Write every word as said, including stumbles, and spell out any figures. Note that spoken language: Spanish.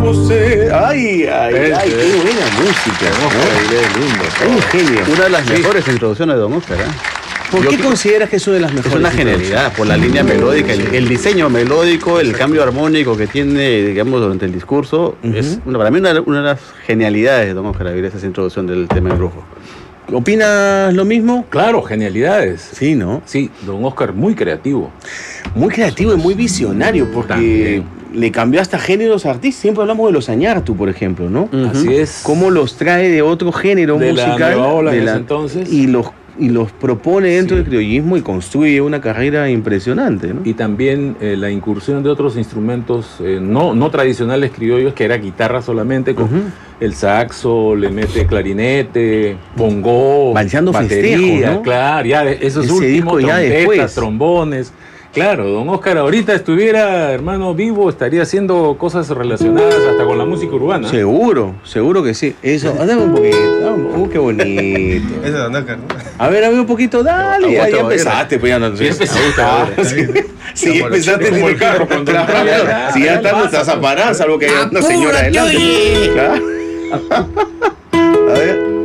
José. Ay, ay, Es, ay, es. qué buena música. Don Oscar ¿no? Avilés es lindo. Es un genio. Una de las Sí. mejores introducciones de Don Oscar, ¿eh? ¿Por Yo qué creo- consideras que es una de las Es mejores? una genialidad, por la línea melódica, el, el diseño melódico, el cambio armónico que tiene, digamos, durante el discurso. Ujú. Es una, para mí una, una de las genialidades de Don Oscar Avilés, esa introducción del tema en brujo. ¿Opinas lo mismo? Claro, genialidades. Sí, ¿no? Sí, don Oscar, muy creativo. Muy creativo y muy visionario, porque También. le cambió hasta géneros artistas. Siempre hablamos de los Añartu, por ejemplo, ¿no? Ujú. Así es. Cómo los trae de otro género De la musical. nueva ola de en la- ese entonces. Y los, y los propone dentro Sí. del criollismo y construye una carrera impresionante, ¿no? Y también eh, la incursión de otros instrumentos eh, no, no tradicionales criollos, que era guitarra solamente, con Ujú. el saxo, le mete clarinete, bongo, Bailando batería, festejo, ¿no? claro, ya de- esos Ese últimos, disco ya trompetas, después. trombones. Claro, don Oscar ahorita estuviera, hermano, vivo, estaría haciendo cosas relacionadas hasta con la música urbana. Seguro, seguro que sí. Eso, dame un poquito. dame- Uh, qué bonito. Ese es Don Oscar, ¿no? A ver, dame un poquito, dale. Ya, Aguanta, ya Baguera. empezaste, pues ya no Sí, empezaste, Ah, Baguera. sí. Sí, Como los empezaste. chicos, como el carro cuando Claro, entra, claro. Si ya ya estás, no pasa, estás a pues. parar, salvo que haya una señora ¡Apúrate, adelante. oye! Claro. A ver.